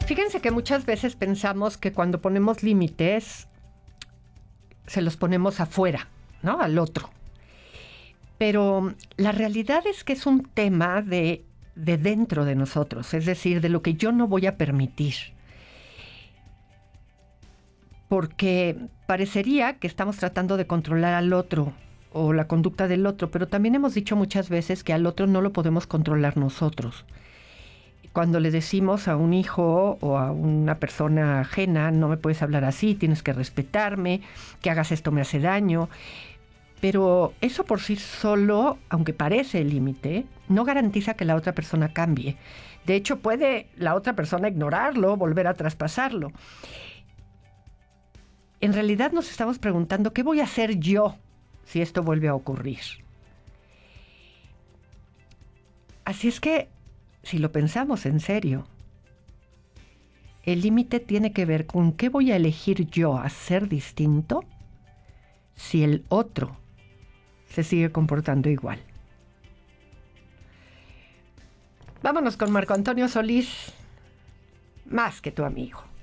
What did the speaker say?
Fíjense que muchas veces pensamos que cuando ponemos límites, se los ponemos afuera, ¿no? Al otro. Pero la realidad es que es un tema de dentro de nosotros, es decir, de lo que yo no voy a permitir. Porque parecería que estamos tratando de controlar al otro o la conducta del otro, pero también hemos dicho muchas veces que al otro no lo podemos controlar nosotros. Cuando le decimos a un hijo o a una persona ajena, no me puedes hablar así, tienes que respetarme, que hagas esto me hace daño. Pero eso por sí solo, aunque parece el límite, no garantiza que la otra persona cambie. De hecho, puede la otra persona ignorarlo, volver a traspasarlo. En realidad nos estamos preguntando, ¿qué voy a hacer yo si esto vuelve a ocurrir? Así es que, si lo pensamos en serio, el límite tiene que ver con qué voy a elegir yo hacer distinto si el otro se sigue comportando igual. Vámonos con Marco Antonio Solís, más que tu amigo.